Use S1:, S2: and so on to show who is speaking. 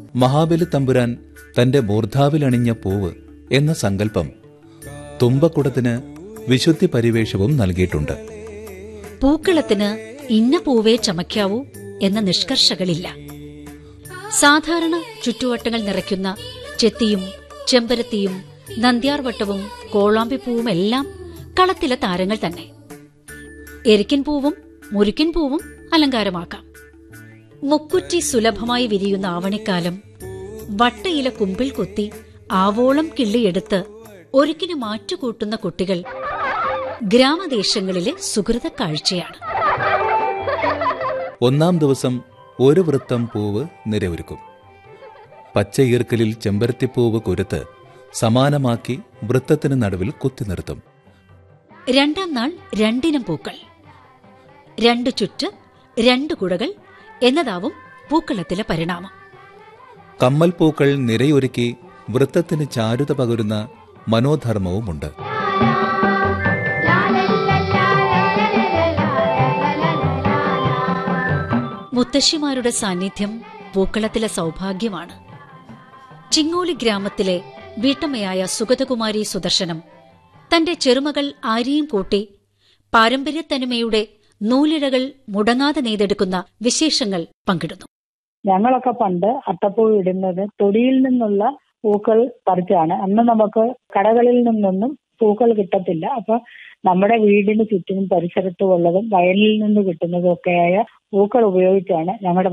S1: മഹാബലി തമ്പുരാൻ തന്റെ മൂർധാവിലണിഞ്ഞ പൂവ് എന്ന സങ്കല്പം തുമ്പക്കുടത്തിന് വിശുദ്ധി പരിവേഷവും നൽകിയിട്ടുണ്ട്.
S2: പൂക്കളത്തിന് ഇന്ന പൂവേ ചമയ്ക്കാവൂ എന്ന നിഷ്കർഷകളില്ല. സാധാരണ ചുറ്റുവട്ടങ്ങൾ നിറയ്ക്കുന്ന ചെത്തിയും ചെമ്പരത്തിയും നന്ദ്യാർവട്ടവും കോളാമ്പിപ്പൂവുമെല്ലാം കളത്തിലെ താരങ്ങൾ തന്നെ. എരിക്കിൻ പൂവും മുരിക്കിൻ പൂവും അലങ്കാരമാക്കാം. മുക്കുറ്റി സുലഭമായി വിരിയുന്ന ആവണിക്കാലം വട്ടയില കുമ്പിൽ കൊത്തി ആവോളം കിള്ളിയെടുത്ത് ഒരുക്കിന് മാറ്റുകൂട്ടുന്ന കുട്ടികൾ ഗ്രാമദേശങ്ങളിലെ സുഹൃത കാഴ്ചയാണ്.
S1: ഒന്നാം ദിവസം ഒരു വൃത്തം പൂവ് നിരയൊരുക്കും. പച്ചയീർക്കലിൽ ചെമ്പരത്തിപ്പൂവ് കൊരുത്ത് സമാനമാക്കി വൃത്തത്തിന് നടുവിൽ കുത്തി നിർത്തും.
S2: രണ്ടാം നാൾ രണ്ടിനം പൂക്കൾ, 2 ചുറ്റ് 2 കുടകൾ എന്നതാവും പൂക്കളത്തിലെ പരിണാമം.
S1: കമ്മൽ പൂക്കൾ നിരയൊരുക്കി വൃത്തത്തിന് ചാരുത പകരുന്ന മനോധർമ്മവുമുണ്ട്.
S2: മുത്തശ്ശിമാരുടെ സാന്നിധ്യം പൂക്കളത്തിലെ സൗഭാഗ്യമാണ്. ചിങ്ങോലി ഗ്രാമത്തിലെ വീട്ടമ്മയായ സുഗതകുമാരി സുദർശനം തന്റെ ചെറുമകൾ ആരെയും കൂട്ടി പാരമ്പര്യത്തനിമയുടെ നൂലിഴകൾ മുടങ്ങാതെ നെയ്തെടുക്കുന്ന വിശേഷങ്ങൾ പങ്കിടുന്നു.
S3: ഞങ്ങളൊക്കെ പണ്ട് അത്തപ്പൂ ഇടുന്നത് തൊടിയിൽ നിന്നുള്ള പൂക്കൾ പറിച്ചാണ്. അന്ന് നമുക്ക് കടകളിൽ നിന്നൊന്നും പൂക്കൾ കിട്ടത്തില്ല. അപ്പൊ നമ്മുടെ വീടിന് ചുറ്റിനും പരിസരത്തും ഉള്ളതും വയലിൽ നിന്ന് കിട്ടുന്നതും ഒക്കെയായ പൂക്കൾ ഉപയോഗിച്ചാണ് ഞങ്ങളുടെ